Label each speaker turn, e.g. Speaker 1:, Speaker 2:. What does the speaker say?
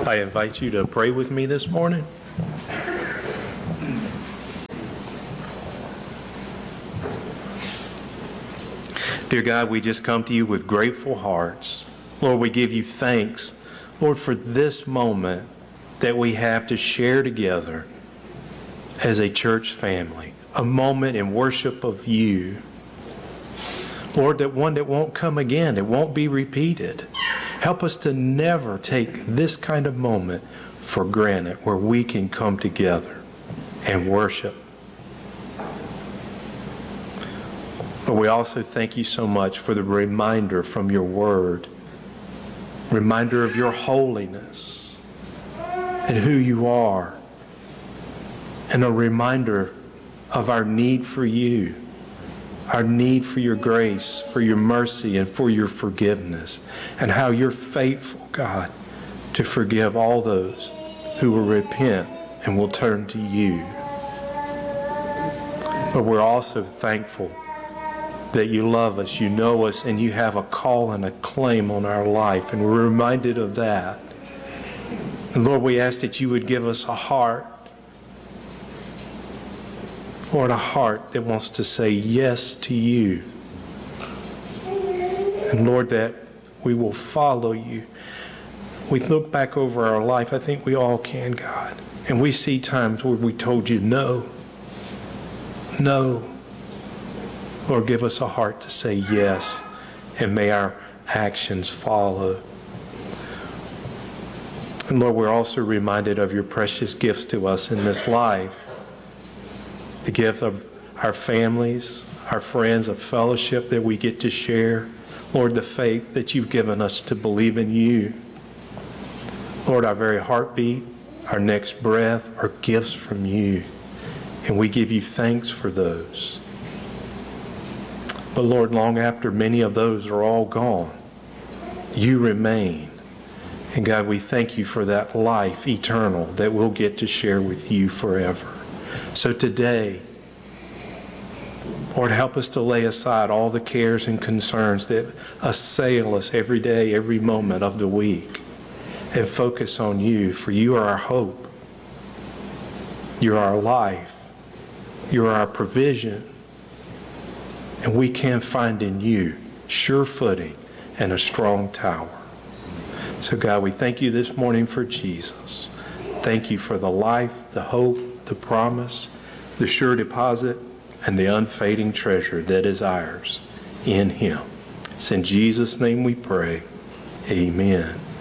Speaker 1: I invite you to pray with me this morning. Dear God, we just come to you with grateful hearts. Lord, we give you thanks, Lord, for this moment that we have to share together as a church family, a moment in worship of you. Lord, that one that won't come again, it won't be repeated. Help us to never take this kind of moment for granted where we can come together and worship. But we also thank you so much for the reminder from your word, reminder of your holiness and who you are, and a reminder of our need for you, our need for your grace, for your mercy, and for your forgiveness, and how you're faithful, God, to forgive all those who will repent and will turn to you. But we're also thankful that you love us, you know us, and you have a call and a claim on our life, and we're reminded of that. And Lord, we ask that you would give us a heart, Lord, a heart that wants to say yes to you. And Lord, that we will follow you. We look back over our life, I think we all can, God, and we see times where we told you no. No. Lord, give us a heart to say yes, and may our actions follow. And Lord, we're also reminded of your precious gifts to us in this life. The gift of our families, our friends, of fellowship that we get to share. Lord, the faith that you've given us to believe in you. Lord, our very heartbeat, our next breath are gifts from you. And we give you thanks for those. But Lord, long after many of those are all gone, you remain. And God, we thank you for that life eternal that we'll get to share with you forever. So today, Lord, help us to lay aside all the cares and concerns that assail us every day, every moment of the week, and focus on you, for you are our hope. You're our life. You're our provision. And we can find in you sure footing and a strong tower. So God, we thank you this morning for Jesus. Thank you for the life, the hope, the promise, the sure deposit, and the unfading treasure that is ours in him. It's in Jesus' name we pray. Amen.